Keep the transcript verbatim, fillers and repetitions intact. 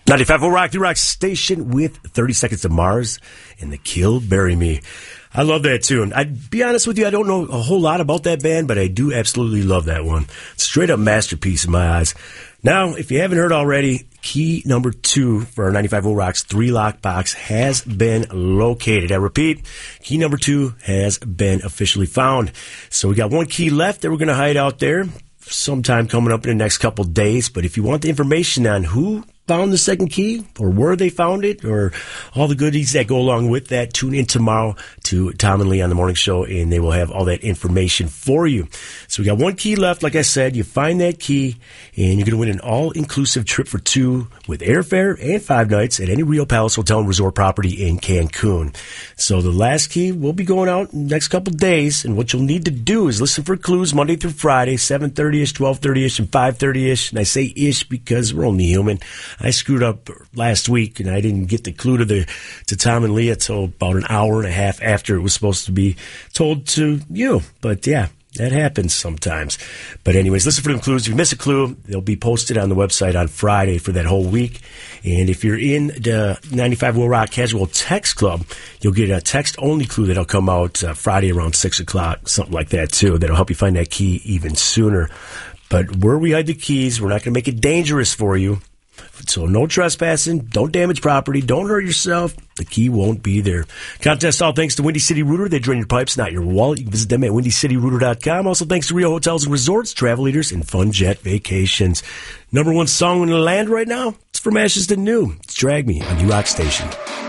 ninety-five point oh Rock, the Rock Station with thirty Seconds to Mars and the Kill Bury Me. I love that tune. I'd be honest with you, I don't know a whole lot about that band, but I do absolutely love that one. Straight up masterpiece in my eyes. Now, if you haven't heard already, key number two for our ninety-five point oh Rock's three-lock box has been located. I repeat, key number two has been officially found. So we got one key left that we're going to hide out there sometime coming up in the next couple days. But if you want the information on who found the second key or where they found it or all the goodies that go along with that, tune in tomorrow to Tom and Lee on the morning show and they will have all that information for you. So we got one key left. Like I said, you find that key and you're going to win an all-inclusive trip for two with airfare and five nights at any Rio Palace Hotel and Resort property in Cancun. So the last key will be going out in the next couple of days, and what you'll need to do is listen for clues Monday through Friday, seven thirty-ish, twelve thirty-ish, and five thirty-ish. And I say ish because we're only human. I screwed up last week, and I didn't get the clue to the to Tom and Leah until about an hour and a half after it was supposed to be told to you. But yeah, that happens sometimes. But anyways, listen for them clues. If you miss a clue, they'll be posted on the website on Friday for that whole week. And if you're in the ninety-five point oh Rock Casual Text Club, you'll get a text-only clue that'll come out uh, Friday around six o'clock, something like that, too. That'll help you find that key even sooner. But where we hide the keys, we're not going to make it dangerous for you. So no trespassing, don't damage property, don't hurt yourself. The key won't be there. Contest all thanks to Windy City Rooter. They drain your pipes, not your wallet. You can visit them at windy city rooter dot com. Also thanks to Rio Hotels and Resorts, Travel Leaders, and Fun Jet Vacations. Number one song in the land right now, it's From Ashes to New. It's Drag Me on the Rock Station.